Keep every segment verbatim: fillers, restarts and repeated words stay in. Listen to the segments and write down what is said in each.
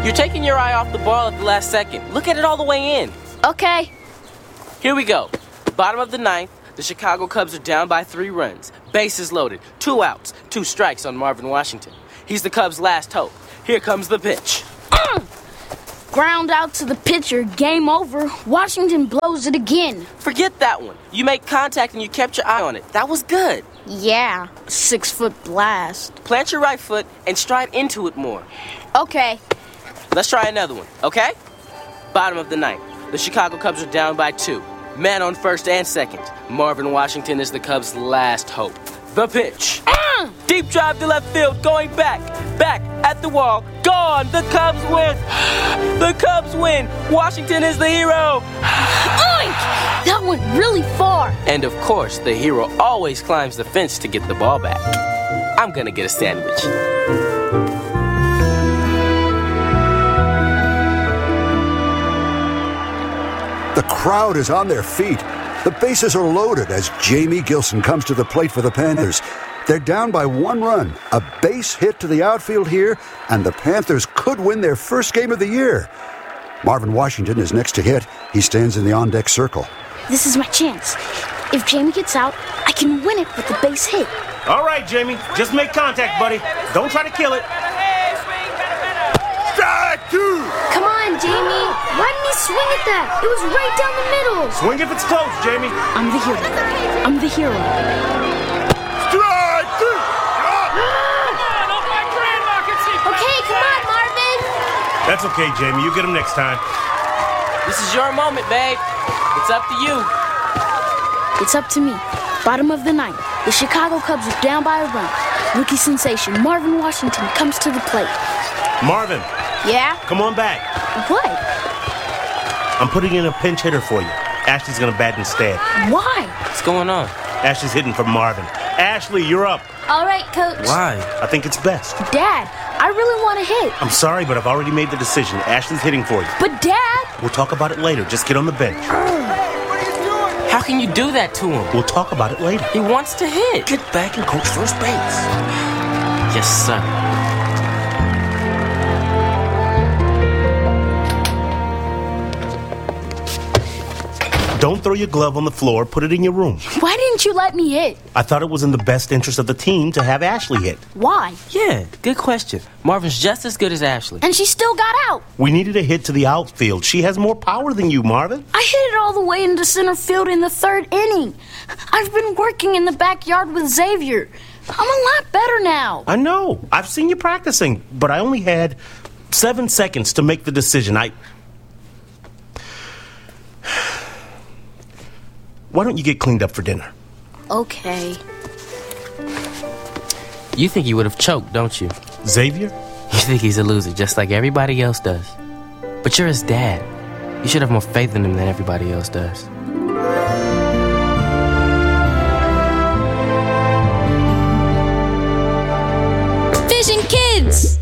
You're taking your eye off the ball at the last second. Look at it all the way in. Okay. Here we go. Bottom of the ninth, the Chicago Cubs are down by three runs. Bases loaded, two outs, two strikes on Marvin Washington. He's the Cubs' last hope. Here comes the pitch. Uh! Ground out to the pitcher, game over. Washington blows it again. Forget that one. You make contact and you kept your eye on it. That was good. Yeah, six-foot blast. Plant your right foot and stride into it more. Okay. Let's try another one, okay? Bottom of the ninth. The Chicago Cubs are down by two. Man on first and second. Marvin Washington is the Cubs' last hope. The pitch. Uh! Deep drive to left field, going back. Back at the wall. Gone. The Cubs win. The Cubs win. Washington is the hero. Oink! That went really far. And of course, the hero always climbs the fence to get the ball back. I'm gonna get a sandwich. The crowd is on their feet. The bases are loaded as Jamie Gilson comes to the plate for the Panthers. They're down by one run. A base hit to the outfield here, and the Panthers could win their first game of the year. Marvin Washington is next to hit. He stands in the on-deck circle. This is my chance. If Jamie gets out, I can win it with the base hit. All right, Jamie. Just make contact, buddy. Don't try to kill it. Strike two! Come on, Jamie. Why didn't he swing at that? It was right down the middle. Swing if it's close, Jamie. I'm the hero. I'm the hero. Strike two! Okay, come on, Marvin. That's okay, Jamie. You get him next time. This is your moment, babe. It's up to you. It's up to me. Bottom of the ninth. The Chicago Cubs are down by a run. Rookie sensation Marvin Washington comes to the plate. Marvin. Yeah? Come on back. What? I'm putting in a pinch hitter for you. Ashley's gonna bat instead. Why? What's going on? Ashley's hitting for Marvin. Ashley, you're up. All right, Coach. Why? I think it's best. Dad, I really want to hit. I'm sorry, but I've already made the decision. Ashley's hitting for you. But Dad! We'll talk about it later. Just get on the bench. How can you do that to him? We'll talk about it later. He wants to hit. Get back and coach first base. Yes, sir. Don't throw your glove on the floor. Put it in your room. Why didn't you let me hit? I thought it was in the best interest of the team to have Ashley hit. Why? Yeah, good question. Marvin's just as good as Ashley. And she still got out. We needed a hit to the outfield. She has more power than you, Marvin. I hit it all the way into center field in the third inning. I've been working in the backyard with Xavier. I'm a lot better now. I know. I've seen you practicing, but I only had seven seconds to make the decision. I... Why don't you get cleaned up for dinner? Okay. You think he would have choked, don't you? Xavier? You think he's a loser, just like everybody else does. But you're his dad. You should have more faith in him than everybody else does. Vision Kids!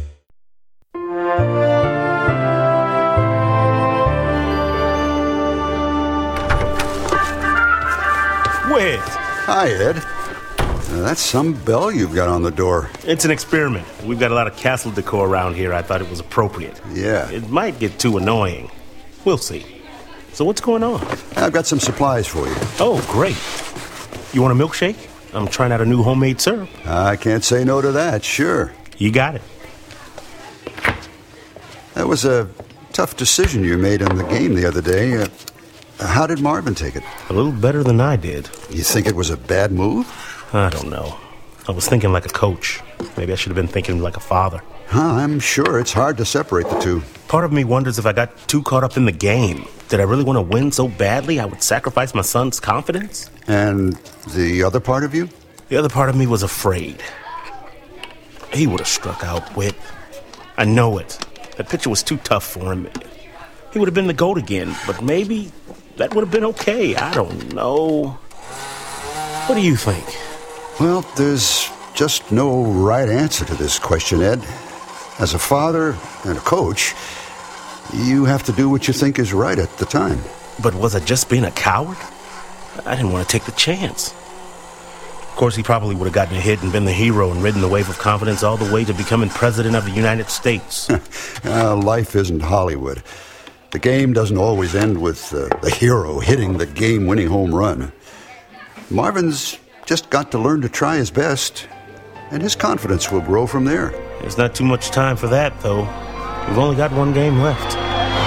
Wait. Hi, Ed. Now, that's some bell you've got on the door. It's an experiment. We've got a lot of castle decor around here. I thought it was appropriate. Yeah. It might get too annoying. We'll see. So what's going on? I've got some supplies for you. Oh, great. You want a milkshake? I'm trying out a new homemade syrup. I can't say no to that, sure. You got it. That was a tough decision you made in the game the other day. Uh, how did Marvin take it? A little better than I did. You think it was a bad move? I don't know. I was thinking like a coach. Maybe I should have been thinking like a father. Huh, I'm sure it's hard to separate the two. Part of me wonders if I got too caught up in the game. Did I really want to win so badly I would sacrifice my son's confidence? And the other part of you? The other part of me was afraid. He would have struck out, Whit. I know it. That pitcher was too tough for him. He would have been the GOAT again, but maybe that would have been okay. I don't know. What do you think? Well, there's just no right answer to this question, Ed. As a father and a coach, you have to do what you think is right at the time. But was I just being a coward? I didn't want to take the chance. Of course, he probably would have gotten a hit and been the hero and ridden the wave of confidence all the way to becoming president of the United States. uh, life isn't Hollywood. The game doesn't always end with uh, the hero hitting the game-winning home run. Marvin's just got to learn to try his best, and his confidence will grow from there. There's not too much time for that, though. We've only got one game left.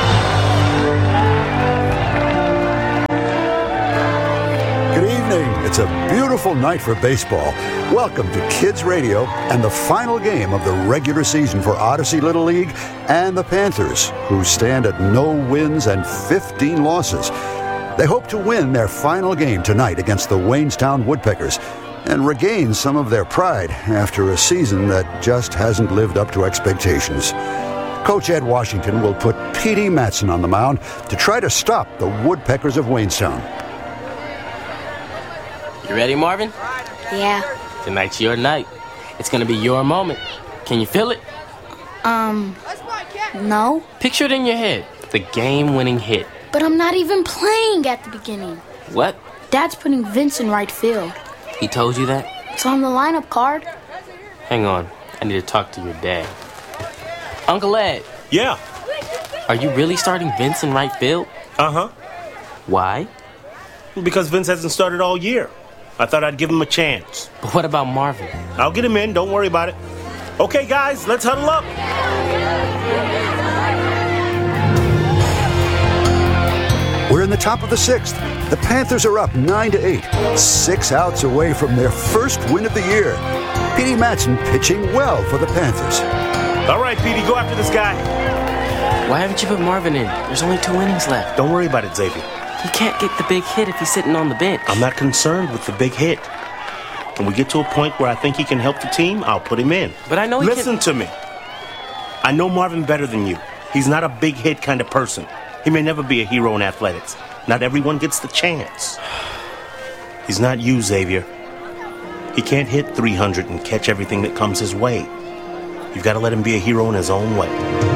Good evening. It's a beautiful night for baseball. Welcome to Kids Radio and the final game of the regular season for Odyssey Little League and the Panthers, who stand at no wins and fifteen losses. They hope to win their final game tonight against the Waynestown Woodpeckers and regain some of their pride after a season that just hasn't lived up to expectations. Coach Ed Washington will put Petey Matson on the mound to try to stop the Woodpeckers of Waynestown. You ready, Marvin? Yeah. Tonight's your night. It's gonna be your moment. Can you feel it? Um, no. Picture it in your head. The game-winning hit. But I'm not even playing at the beginning. What? Dad's putting Vince in right field. He told you that? It's on the lineup card. Hang on. I need to talk to your dad. Uncle Ed. Yeah. Are you really starting Vince in right field? Uh-huh. Why? Because Vince hasn't started all year. I thought I'd give him a chance. But what about Marvin? I'll get him in. Don't worry about it. Okay, guys, let's huddle up. We're in the top of the sixth. The Panthers are up nine to eight, six outs away from their first win of the year. Petey Matson pitching well for the Panthers. All right, Petey, go after this guy. Why haven't you put Marvin in? There's only two innings left. Don't worry about it, Xavier. He can't get the big hit if he's sitting on the bench. I'm not concerned with the big hit. When we get to a point where I think he can help the team, I'll put him in. But I know he Listen can... to me. I know Marvin better than you. He's not a big hit kind of person. He may never be a hero in athletics. Not everyone gets the chance. He's not you, Xavier. He can't hit three hundred and catch everything that comes his way. You've got to let him be a hero in his own way.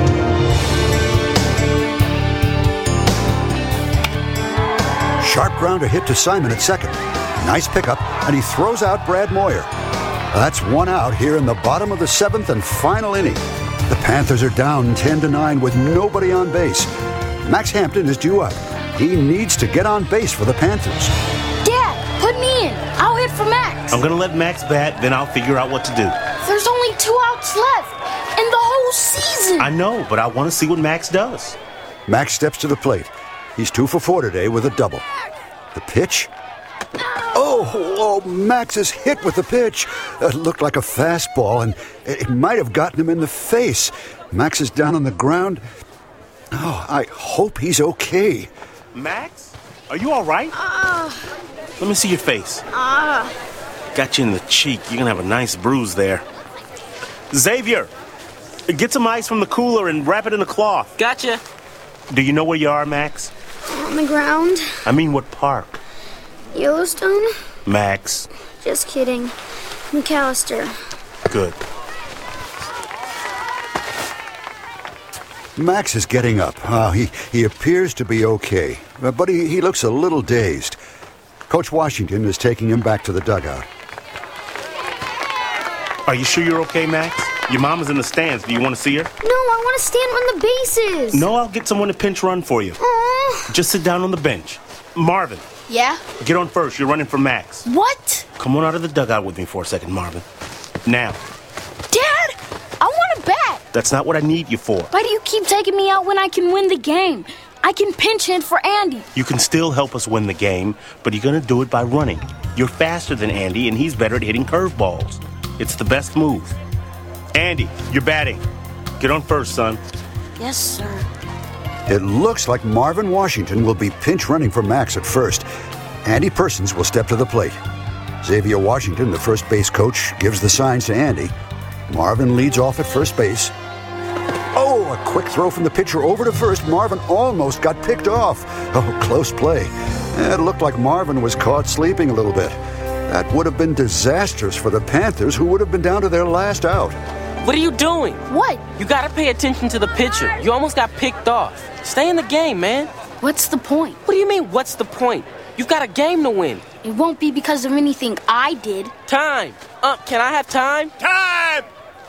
Sharp grounder hit to Simon at second. Nice pickup, and he throws out Brad Moyer. That's one out here in the bottom of the seventh and final inning. The Panthers are down ten to nine with nobody on base. Max Hampton is due up. He needs to get on base for the Panthers. Dad, put me in. I'll hit for Max. I'm going to let Max bat, then I'll figure out what to do. There's only two outs left in the whole season. I know, but I want to see what Max does. Max steps to the plate. He's two for four today with a double. The pitch? Oh, oh, Max is hit with the pitch. It looked like a fastball, and it might have gotten him in the face. Max is down on the ground. Oh, I hope he's okay. Max? Are you all right? Uh, Let me see your face. uh, Got you in the cheek. You're going to have a nice bruise there. Xavier, get some ice from the cooler and wrap it in a cloth. Gotcha. Do you know where you are, Max? on the ground. I mean, what park? Yellowstone? Max. Just kidding. McAllister. Good. Max is getting up. Uh, he, he appears to be okay, uh, but he, he looks a little dazed. Coach Washington is taking him back to the dugout. Are you sure you're okay, Max? Your mom is in the stands. Do you want to see her? No, I want to stand on the bases. No, I'll get someone to pinch run for you. Aww. Just sit down on the bench. Marvin, Yeah? get on first. You're running for Max. What? Come on out of the dugout with me for a second, Marvin. Now. Dad, I want a bat. That's not what I need you for. Why do you keep taking me out when I can win the game? I can pinch hit for Andy. You can still help us win the game, but you're going to do it by running. You're faster than Andy, and he's better at hitting curveballs. It's the best move. Andy, you're batting. Get on first, son. Yes, sir. It looks like Marvin Washington will be pinch running for Max at first. Andy Persons will step to the plate. Xavier Washington, the first base coach, gives the signs to Andy. Marvin leads off at first base. Oh, a quick throw from the pitcher over to first. Marvin almost got picked off. Oh, close play. It looked like Marvin was caught sleeping a little bit. That would have been disastrous for the Panthers, who would have been down to their last out. What are you doing? What? You gotta pay attention to the pitcher. You almost got picked off. Stay in the game, man. What's the point? What do you mean, what's the point? You've got a game to win. It won't be because of anything I did. Time! Uh, can I have time? Time!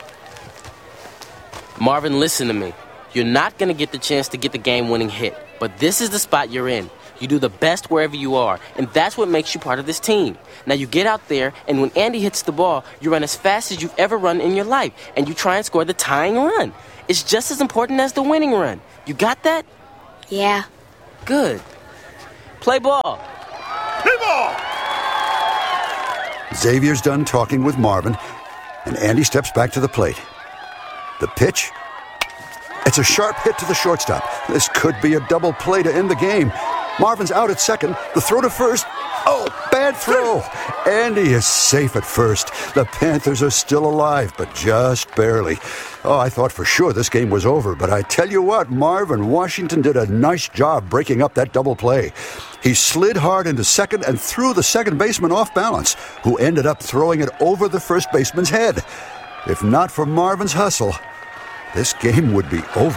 Marvin, listen to me. You're not going to get the chance to get the game-winning hit, but this is the spot you're in. You do the best wherever you are, and that's what makes you part of this team. Now you get out there, and when Andy hits the ball, you run as fast as you've ever run in your life, and you try and score the tying run. It's just as important as the winning run. You got that? Yeah. Good. Play ball. Play ball! Xavier's done talking with Marvin, and Andy steps back to the plate. The pitch? It's a sharp hit to the shortstop. This could be a double play to end the game. Marvin's out at second. The throw to first. Oh, bad throw. Andy is safe at first. The Panthers are still alive, but just barely. Oh, I thought for sure this game was over, but I tell you what, Marvin Washington did a nice job breaking up that double play. He slid hard into second and threw the second baseman off balance, who ended up throwing it over the first baseman's head. If not for Marvin's hustle, this game would be over.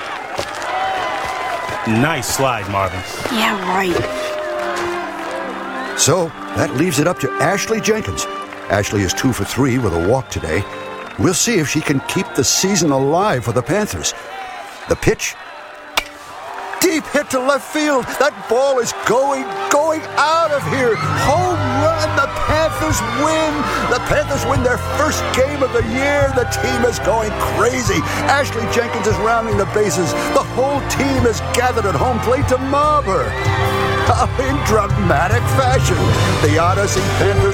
Nice slide, Marvin. Yeah, right. So, that leaves it up to Ashley Jenkins. Ashley is two for three with a walk today. We'll see if she can keep the season alive for the Panthers. The pitch. Deep hit to left field. That ball is going, going out of here. Home run. The Panthers win. The Panthers win their first game of the year. The team is going crazy. Ashley Jenkins is rounding the bases. The whole team is gathered at home plate to mob her. In dramatic fashion, the Odyssey Panthers